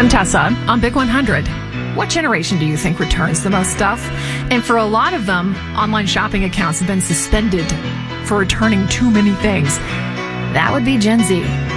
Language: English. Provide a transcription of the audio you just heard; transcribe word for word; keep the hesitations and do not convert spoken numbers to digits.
I'm Tessa on Big one hundred. What generation do you think returns the most stuff? And for a lot of them, online shopping accounts have been suspended for returning too many things. That would be Gen Z.